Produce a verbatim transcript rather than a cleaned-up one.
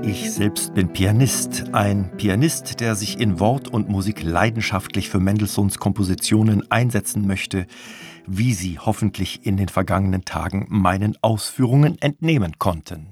Ich selbst bin Pianist. Ein Pianist, der sich in Wort und Musik leidenschaftlich für Mendelssohns Kompositionen einsetzen möchte, wie Sie hoffentlich in den vergangenen Tagen meinen Ausführungen entnehmen konnten.